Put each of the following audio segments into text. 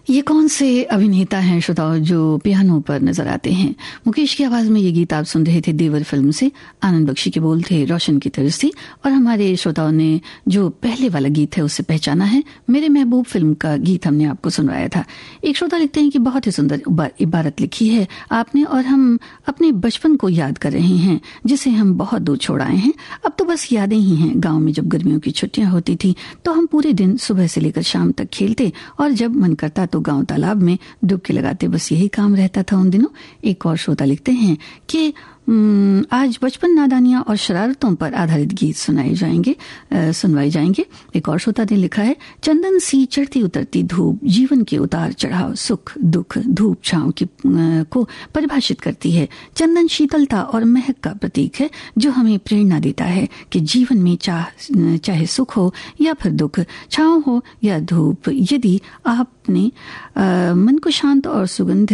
ये कौन से अभिनेता हैं श्रोताओं जो पियानो पर नजर आते हैं? मुकेश की आवाज में ये गीत आप सुन रहे थे देवर फिल्म से। आनंद बख्शी के बोल थे रोशन की तरफ से, और हमारे श्रोताओं ने जो पहले वाला गीत है उससे पहचाना है। मेरे महबूब फिल्म का गीत हमने आपको सुनवाया था। एक श्रोता लिखते हैं कि बहुत ही सुंदर इबारत लिखी है आपने, और हम अपने बचपन को याद कर रहे हैं जिसे हम बहुत दूर छोड़ आए हैं। अब तो बस यादें ही हैं। गाँव में जब गर्मियों की छुट्टियां होती थी तो हम पूरे दिन सुबह से लेकर शाम तक खेलते, और जब मन करता तो गांव तालाब में डुबकी लगाते। बस यही काम रहता था उन दिनों। एक और श्रोता लिखते हैं कि आज बचपन, नादानियां और शरारतों पर आधारित गीत सुनवाए जाएंगे। एक और श्रोता ने लिखा है, चंदन सी चढ़ती उतरती धूप जीवन के उतार चढ़ाव, सुख दुख धूप छांव को परिभाषित करती है। चंदन शीतलता और महक का प्रतीक है जो हमें प्रेरणा देता है कि जीवन में चाहे सुख हो या फिर दुख, छांव हो या धूप, यदि अपने मन को शांत और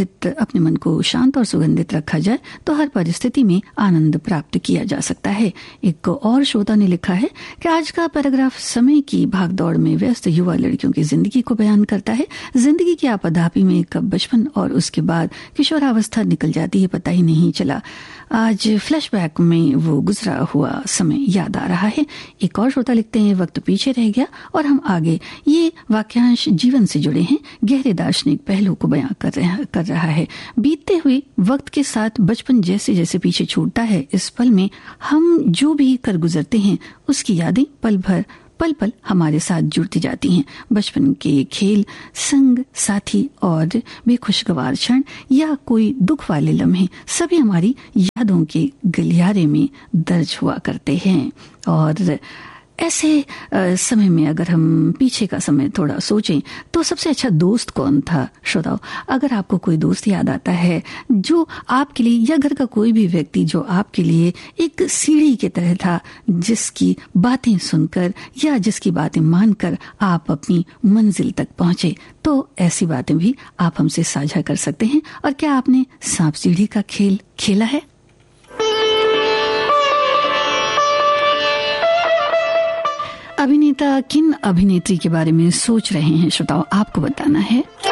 सुगंधित रखा जाए तो हर परिस्थिति में आनंद प्राप्त किया जा सकता है। एक और श्रोता ने लिखा है कि आज का पैराग्राफ समय की भागदौड़ में व्यस्त युवा लड़कियों की जिंदगी को बयान करता है। जिंदगी की आपाधापी में कब बचपन और उसके बाद किशोरावस्था निकल जाती है पता ही नहीं चला। आज फ्लैशबैक में वो गुजरा हुआ समय याद आ रहा है। एक और श्रोता लिखते हैं, वक्त पीछे रह गया और हम आगे। ये वाक्यांश जीवन से जुड़े हैं, गहरे दार्शनिक पहलू को बयां कर रहा है। बीतते हुए वक्त के साथ बचपन जैसे जैसे पीछे छूटता है, इस पल में हम जो भी कर गुजरते हैं उसकी यादें पल पल हमारे साथ जुड़ती जाती हैं। बचपन के खेल, संग साथी और बेखुशगवार क्षण या कोई दुख वाले लम्हे सभी हमारी यादों के गलियारे में दर्ज हुआ करते हैं। और ऐसे समय में अगर हम पीछे का समय थोड़ा सोचें तो सबसे अच्छा दोस्त कौन था श्रोताओ? अगर आपको कोई दोस्त याद आता है जो आपके लिए, या घर का कोई भी व्यक्ति जो आपके लिए एक सीढ़ी की तरह था, जिसकी बातें सुनकर या जिसकी बातें मानकर आप अपनी मंजिल तक पहुंचे, तो ऐसी बातें भी आप हमसे साझा कर सकते हैं। और क्या आपने सांप सीढ़ी का खेल खेला है? अभिनेता किन अभिनेत्री के बारे में सोच रहे हैं श्रोताओ, आपको बताना है।